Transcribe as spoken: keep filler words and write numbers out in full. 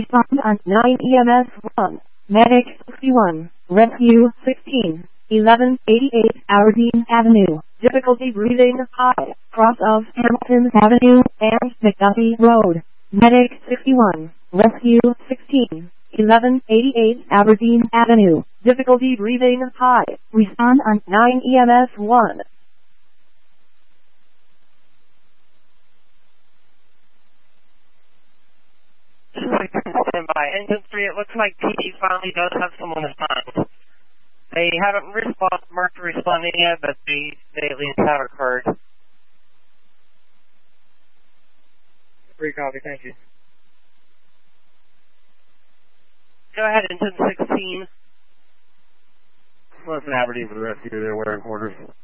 Respond on nine E M S one. Medic sixty-one. Rescue sixteen. eleven eighty-eight Aberdeen Avenue. Difficulty breathing high. Cross of Hamilton Avenue and McDuffie Road. Medic sixty-one. Rescue sixteen. eleven eighty-eight Aberdeen Avenue. Difficulty breathing high. Respond on nine E M S one. By engine three, it looks like P D finally does have someone assigned. They haven't respond, marked responding yet, but they, they at least have a card. Free copy, thank you. Go ahead, engine sixteen. Well, it's an Aberdeen for the rescue. They're wearing quarters.